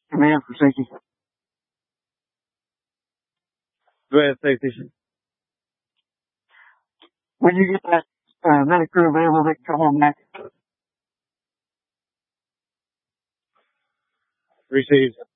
Command for safety. Go ahead, safety. When you get that medic crew available, they can come on back. Received.